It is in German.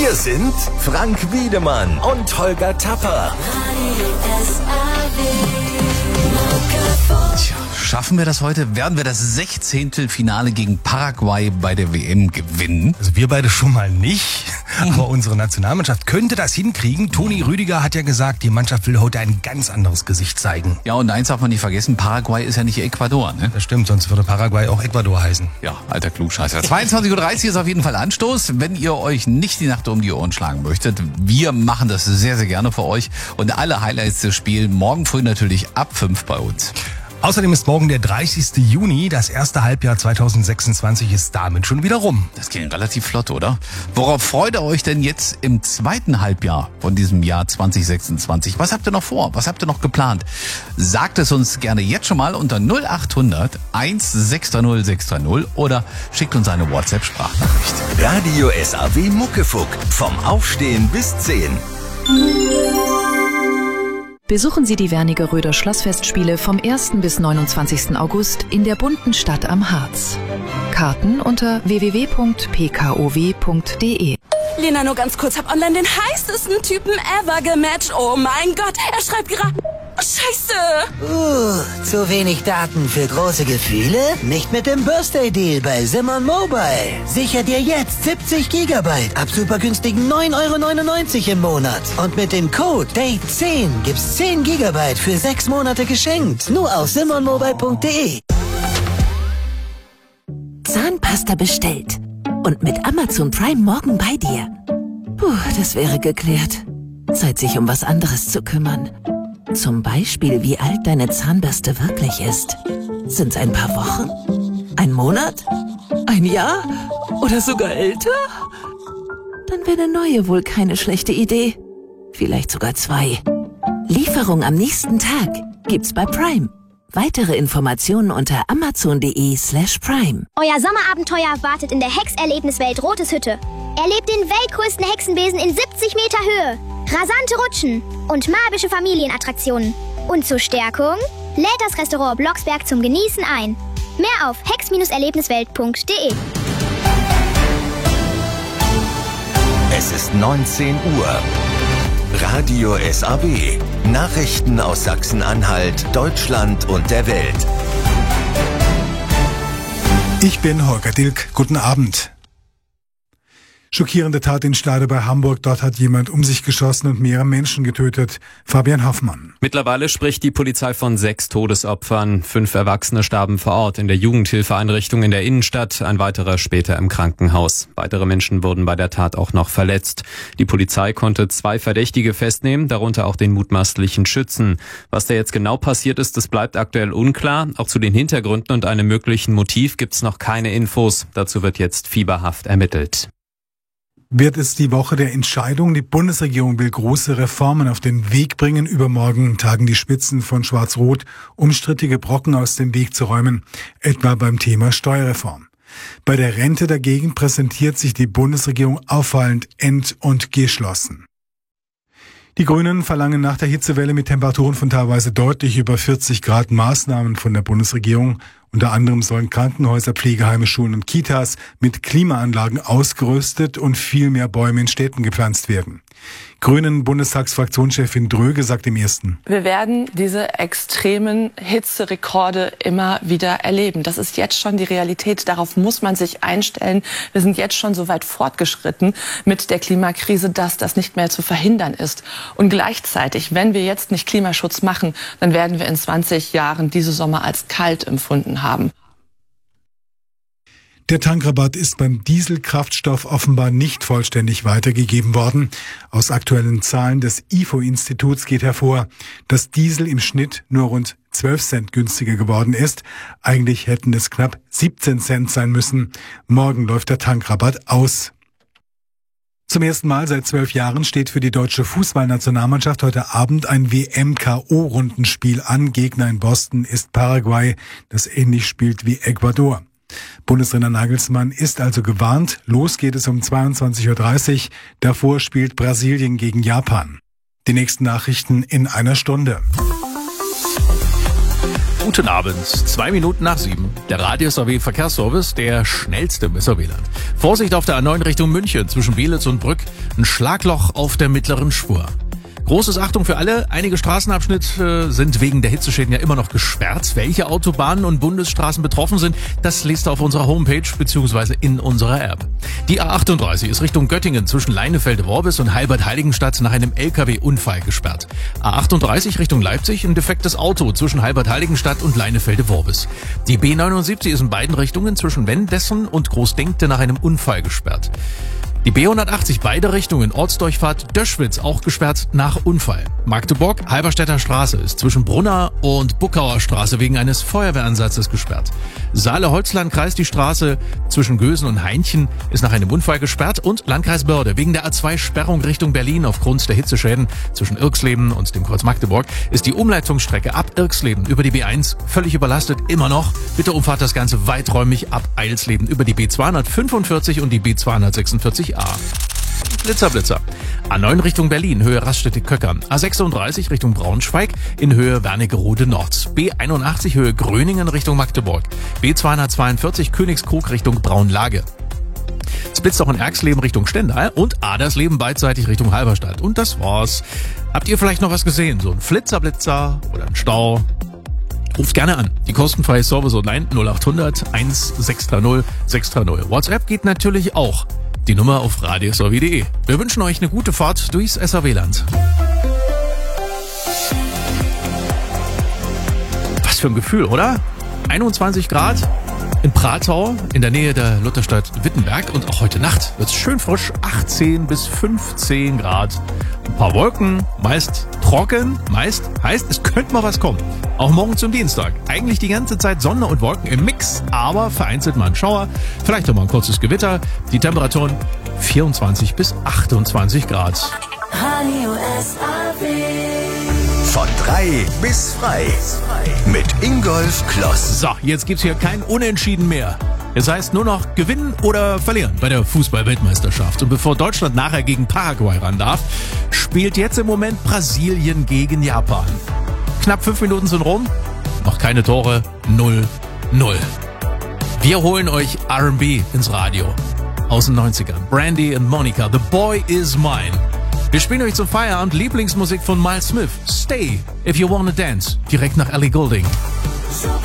Hier sind Frank Wiedemann und Holger Tapper. Tja, schaffen wir das heute? Werden wir das 16. Finale gegen Paraguay bei der WM gewinnen? Also wir beide schon mal nicht, aber unsere Nationalmannschaft könnte das hinkriegen. Toni Rüdiger hat ja gesagt, die Mannschaft will heute ein ganz anderes Gesicht zeigen. Ja, und eins darf man nicht vergessen, Paraguay ist ja nicht Ecuador, ne? Das stimmt, sonst würde Paraguay auch Ecuador heißen. Ja, alter Klugscheißer. 22.30 Uhr ist auf jeden Fall Anstoß. Wenn ihr euch nicht die Nacht um die Ohren schlagen möchtet, wir machen das sehr, sehr gerne für euch. Und alle Highlights des Spiels morgen früh natürlich ab 5 bei uns. Außerdem ist morgen der 30. Juni, das erste Halbjahr 2026 ist damit schon wieder rum. Das ging relativ flott, oder? Worauf freut ihr euch denn jetzt im zweiten Halbjahr von diesem Jahr 2026? Was habt ihr noch vor? Was habt ihr noch geplant? Sagt es uns gerne jetzt schon mal unter 0800 1630 630 oder schickt uns eine WhatsApp-Sprachnachricht. Radio SAW Muckefuck. Vom Aufstehen bis 10. Besuchen Sie die Wernigeröder Schlossfestspiele vom 1. bis 29. August in der bunten Stadt am Harz. Karten unter www.pkow.de. Lena, nur ganz kurz, hab online den heißesten Typen ever gematcht. Oh mein Gott, er schreibt gerade... Oh, Scheiße! Zu wenig Daten für große Gefühle? Nicht mit dem Birthday-Deal bei Simon Mobile. Sicher dir jetzt 70 Gigabyte ab super günstigen 9,99 € im Monat. Und mit dem Code DATE10 gibt's 10 Gigabyte für 6 Monate geschenkt. Nur auf simonmobile.de. Zahnpasta bestellt. Und mit Amazon Prime morgen bei dir. Puh, das wäre geklärt. Zeit, sich um was anderes zu kümmern. Zum Beispiel, wie alt deine Zahnbürste wirklich ist. Sind's ein paar Wochen? Ein Monat? Ein Jahr? Oder sogar älter? Dann wäre eine neue wohl keine schlechte Idee. Vielleicht sogar 2. Lieferung am nächsten Tag gibt's bei Prime. Weitere Informationen unter amazon.de/prime. Euer Sommerabenteuer wartet in der Hexerlebniswelt Rotes Hütte. Erlebt den weltgrößten Hexenbesen in 70 Meter Höhe, rasante Rutschen und magische Familienattraktionen. Und zur Stärkung lädt das Restaurant Blocksberg zum Genießen ein. Mehr auf hex-erlebniswelt.de. Es ist 19 Uhr. Radio SAW. Nachrichten aus Sachsen-Anhalt, Deutschland und der Welt. Ich bin Holger Dilk. Guten Abend. Schockierende Tat in Stade bei Hamburg. Dort hat jemand um sich geschossen und mehrere Menschen getötet. Fabian Hoffmann. Mittlerweile spricht die Polizei von 6 Todesopfern. 5 Erwachsene starben vor Ort in der Jugendhilfeeinrichtung in der Innenstadt, ein weiterer später im Krankenhaus. Weitere Menschen wurden bei der Tat auch noch verletzt. Die Polizei konnte 2 Verdächtige festnehmen, darunter auch den mutmaßlichen Schützen. Was da jetzt genau passiert ist, das bleibt aktuell unklar. Auch zu den Hintergründen und einem möglichen Motiv gibt's noch keine Infos. Dazu wird jetzt fieberhaft ermittelt. Wird es die Woche der Entscheidung? Die Bundesregierung will große Reformen auf den Weg bringen. Übermorgen tagen die Spitzen von Schwarz-Rot, um strittige Brocken aus dem Weg zu räumen, etwa beim Thema Steuerreform. Bei der Rente dagegen präsentiert sich die Bundesregierung auffallend und geschlossen. Die Grünen verlangen nach der Hitzewelle mit Temperaturen von teilweise deutlich über 40 Grad Maßnahmen von der Bundesregierung. Unter anderem sollen Krankenhäuser, Pflegeheime, Schulen und Kitas mit Klimaanlagen ausgerüstet und viel mehr Bäume in Städten gepflanzt werden. Grünen Bundestagsfraktionschefin Dröge sagt im Ersten: Wir werden diese extremen Hitzerekorde immer wieder erleben. Das ist jetzt schon die Realität. Darauf muss man sich einstellen. Wir sind jetzt schon so weit fortgeschritten mit der Klimakrise, dass das nicht mehr zu verhindern ist. Und gleichzeitig, wenn wir jetzt nicht Klimaschutz machen, dann werden wir in 20 Jahren diese Sommer als kalt empfunden haben. Der Tankrabatt ist beim Dieselkraftstoff offenbar nicht vollständig weitergegeben worden. Aus aktuellen Zahlen des IFO-Instituts geht hervor, dass Diesel im Schnitt nur rund 12 Cent günstiger geworden ist. Eigentlich hätten es knapp 17 Cent sein müssen. Morgen läuft der Tankrabatt aus. Zum ersten Mal seit 12 Jahren steht für die deutsche Fußballnationalmannschaft heute Abend ein WM-KO-Rundenspiel an. Gegner in Boston ist Paraguay, das ähnlich spielt wie Ecuador. Bundestrainer Nagelsmann ist also gewarnt. Los geht es um 22.30 Uhr. Davor spielt Brasilien gegen Japan. Die nächsten Nachrichten in einer Stunde. Guten Abend, 2 Minuten nach 7. Der Radius AW Verkehrsservice, der schnellste im SAW-Land. Vorsicht auf der A9 Richtung München zwischen Belitz und Brück. Ein Schlagloch auf der mittleren Spur. Großes Achtung für alle. Einige Straßenabschnitte sind wegen der Hitzeschäden ja immer noch gesperrt. Welche Autobahnen und Bundesstraßen betroffen sind, das lest ihr auf unserer Homepage bzw. in unserer App. Die A38 ist Richtung Göttingen zwischen Leinefelde-Worbis und Halbert-Heiligenstadt nach einem LKW-Unfall gesperrt. A38 Richtung Leipzig, ein defektes Auto zwischen Halbert-Heiligenstadt und Leinefelde-Worbis. Die B79 ist in beiden Richtungen zwischen Wendessen und Großdenkte nach einem Unfall gesperrt. Die B180 beide Richtungen, Ortsdurchfahrt Döschwitz auch gesperrt nach Unfall. Magdeburg, Halberstädter Straße ist zwischen Brunner und Buckauer Straße wegen eines Feuerwehransatzes gesperrt. Saale-Holzland-Kreis die Straße zwischen Gösen und Hainchen ist nach einem Unfall gesperrt und Landkreis Börde wegen der A2-Sperrung Richtung Berlin aufgrund der Hitzeschäden zwischen Irxleben und dem Kreuz Magdeburg ist die Umleitungsstrecke ab Irxleben über die B1 völlig überlastet, immer noch. Bitte umfahrt das Ganze weiträumig ab Eilsleben über die B245 und die B246 A. Blitzer. A9 Richtung Berlin, Höhe Raststätte-Köckern. A36 Richtung Braunschweig in Höhe Wernigerode Nord. B81 Höhe Gröningen Richtung Magdeburg. B242 Königskrug Richtung Braunlage. Es blitzt auch in Erxleben Richtung Stendal und Adersleben beidseitig Richtung Halberstadt. Und das war's. Habt ihr vielleicht noch was gesehen? So ein Blitzer oder ein Stau? Ruft gerne an. Die kostenfreie Service online 0800 1630 630. WhatsApp geht natürlich auch. Die Nummer auf radiosw.de. Wir wünschen euch eine gute Fahrt durchs SAW-Land. Was für ein Gefühl, oder? 21 Grad in Pratau in der Nähe der Lutherstadt Wittenberg und auch heute Nacht wird es schön frisch, 18 bis 15 Grad. Ein paar Wolken, meist trocken, meist heißt, es könnte mal was kommen. Auch morgen zum Dienstag. Eigentlich die ganze Zeit Sonne und Wolken im Mix, aber vereinzelt mal ein Schauer, vielleicht auch mal ein kurzes Gewitter. Die Temperaturen 24 bis 28 Grad. Radio SAW. Von 3 bis frei. Mit Ingolf Kloss. So, jetzt gibt's hier kein Unentschieden mehr. Es heißt nur noch gewinnen oder verlieren bei der Fußball-Weltmeisterschaft. Und bevor Deutschland nachher gegen Paraguay ran darf, spielt jetzt im Moment Brasilien gegen Japan. Knapp 5 Minuten sind rum, noch keine Tore, 0-0. Wir holen euch R&B ins Radio aus den 90ern. Brandy und Monica, The Boy Is Mine. Wir spielen euch zum Feierabend Lieblingsmusik von Miles Smith, Stay If You Wanna Dance, direkt nach Ellie Goulding.